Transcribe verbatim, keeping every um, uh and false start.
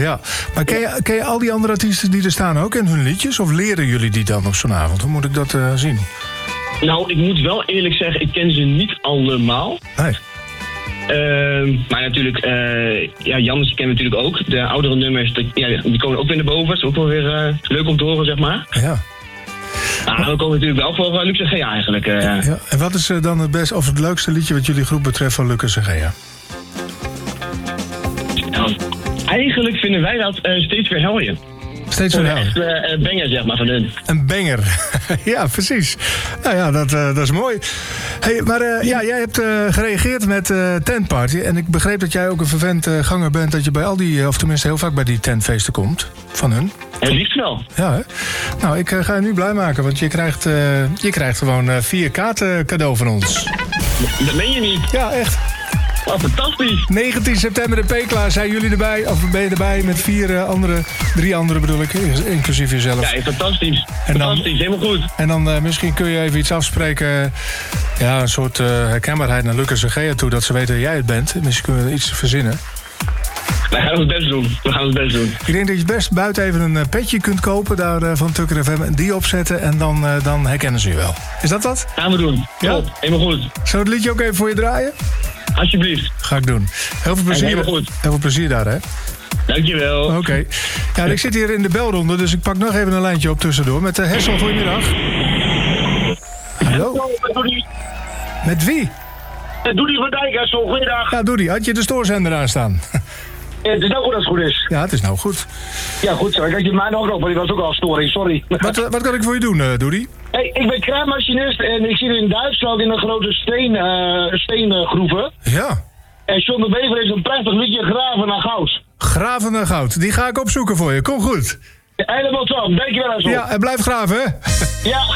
Ja, maar ken je, ken je al die andere artiesten die er staan ook in hun liedjes? Of leren jullie die dan op zo'n avond? Hoe moet ik dat uh, zien? Nou, ik moet wel eerlijk zeggen, ik ken ze niet allemaal. Nee. Uh, maar natuurlijk, uh, ja, Jannes kennen we natuurlijk ook. De oudere nummers, dat, ja, die komen ook weer naar boven. Dat is ook wel weer uh, leuk om te horen, zeg maar. Ja. Nou, we komen natuurlijk wel voor uh, Lucas en Gea eigenlijk. Uh. Ja. En wat is uh, dan het best of het leukste liedje wat jullie groep betreft van Lucas en Gea? Nou, eigenlijk vinden wij dat uh, steeds weer helje. Steeds weer helje? Echt uh, uh, banger, zeg maar, van hun. Een banger. Ja, precies. Nou ja, dat, uh, dat is mooi. Hey, maar uh, ja, jij hebt uh, gereageerd met uh, tentparty. En ik begreep dat jij ook een vervent uh, ganger bent... dat je bij al die, uh, of tenminste heel vaak bij die tentfeesten komt. Van hun. Het liefst wel. Ja, hè? Nou, ik uh, ga je nu blij maken. Want je krijgt, uh, je krijgt gewoon uh, vier kaarten cadeau van ons. Dat meen je niet. Ja, echt. Wat fantastisch. negentien september in Pekela zijn jullie erbij. Of ben je erbij met vier uh, andere, drie andere bedoel ik, inclusief jezelf. Ja, fantastisch. En dan, fantastisch, helemaal goed. En dan uh, misschien kun je even iets afspreken. Ja, een soort uh, herkenbaarheid naar Lucas en Gea toe. Dat ze weten dat jij het bent. Misschien kunnen we iets verzinnen. We gaan ons best doen. We gaan ons best doen. Ik denk dat je best buiten even een uh, petje kunt kopen daar uh, van Tukker F M. En die opzetten en dan, uh, dan herkennen ze je wel. Is dat wat? Gaan we doen. Ja? Top, helemaal goed. Zou het liedje ook even voor je draaien? Alsjeblieft. Ga ik doen. Heel veel plezier, heel goed. Heel veel plezier daar, hè? Dankjewel. Oké. Okay. Ja, ik zit hier in de belronde, dus ik pak nog even een lijntje op tussendoor. Met uh, Hessel, goedemiddag. Hallo? Met wie? Doedie van Dijk, Hessel, goeiedag. Ja, Doedie. Had je de stoorzender aanstaan? Ja, het is nou goed als het goed is. Ja, het is nou goed. Ja, goed zo. Ik had je mij nog op, maar die was ook al storing, sorry. Wat, wat kan ik voor je doen, uh, Doedie? Hey, ik ben kraanmachinist en ik zit in Duitsland in een grote steen, uh, steengroeven. Ja. En John de Bever heeft een prachtig liedje, Graven naar Goud. Graven naar Goud. Die ga ik opzoeken voor je. Kom goed. Ja, helemaal top. Dankjewel, Hessel. Ja, en blijf graven, hè? Ja.